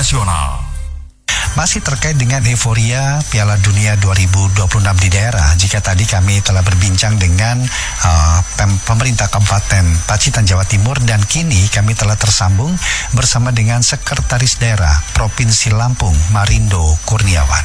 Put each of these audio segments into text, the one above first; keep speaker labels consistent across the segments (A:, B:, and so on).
A: Nasional.
B: Masih terkait dengan euforia Piala Dunia 2026 di daerah. Jika tadi kami telah berbincang dengan pemerintah Kabupaten Pacitan, Jawa Timur, dan kini kami telah tersambung bersama dengan Sekretaris Daerah Provinsi Lampung, Marindo Kurniawan.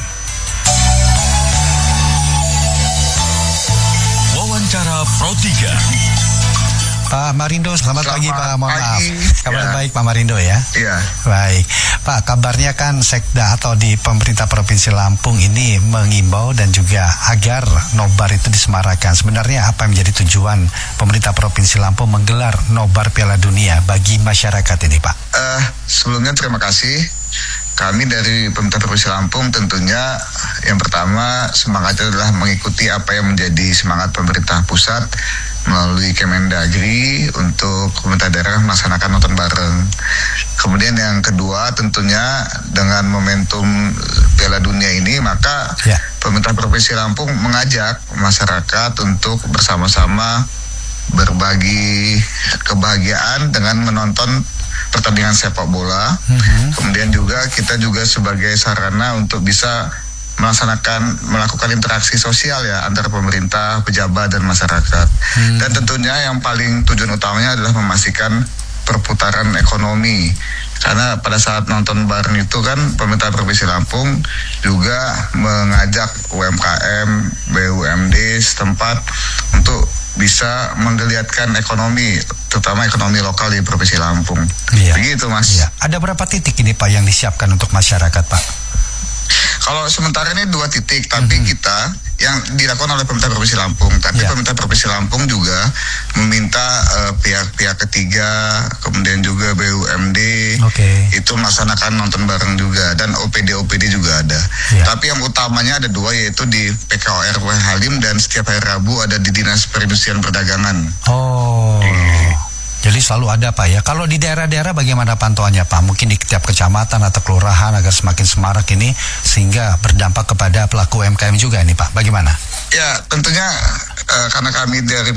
A: Wawancara Pro 3.
B: Pak Marindo, selamat pagi Pak. Mohon maaf. Kabar
C: ya.
B: Baik Pak Marindo ya?
C: Iya.
B: Baik. Pak, kabarnya kan Sekda atau di pemerintah Provinsi Lampung ini mengimbau dan juga agar nobar itu disemarakan. Sebenarnya apa yang menjadi tujuan pemerintah Provinsi Lampung menggelar nobar Piala Dunia bagi masyarakat ini Pak?
C: Sebelumnya terima kasih. Kami dari pemerintah Provinsi Lampung tentunya yang pertama semangatnya adalah mengikuti apa yang menjadi semangat pemerintah pusat melalui Kemendagri untuk pemerintah daerah melaksanakan nonton bareng. Kemudian yang kedua tentunya dengan momentum Piala Dunia ini maka pemerintah Provinsi Lampung mengajak masyarakat untuk bersama-sama berbagi kebahagiaan dengan menonton pertandingan sepak bola. Kemudian juga kita juga sebagai sarana untuk bisa melakukan interaksi sosial ya antara pemerintah, pejabat dan masyarakat. Dan tentunya yang paling tujuan utamanya adalah memastikan perputaran ekonomi. Karena pada saat nonton bareng itu kan pemerintah Provinsi Lampung juga mengajak UMKM, BUMD setempat untuk bisa menggeliatkan ekonomi, terutama ekonomi lokal di Provinsi Lampung. Begitu Mas.
B: Ada berapa titik ini Pak yang disiapkan untuk masyarakat Pak?
C: Kalau sementara ini 2 titik, tapi kita yang dilakukan oleh pemerintah Provinsi Lampung, tapi pemerintah Provinsi Lampung juga meminta pihak-pihak ketiga, kemudian juga BUMD itu melaksanakan nonton bareng juga, dan OPD juga ada. Tapi yang utamanya ada 2, yaitu di PKOR Halim dan setiap hari Rabu ada di Dinas Perindustrian Perdagangan.
B: Jadi selalu ada Pak ya. Kalau di daerah-daerah bagaimana pantauannya Pak? Mungkin di setiap kecamatan atau kelurahan agar semakin semarak ini sehingga berdampak kepada pelaku UMKM juga ini Pak. Bagaimana?
C: Ya tentunya karena kami dari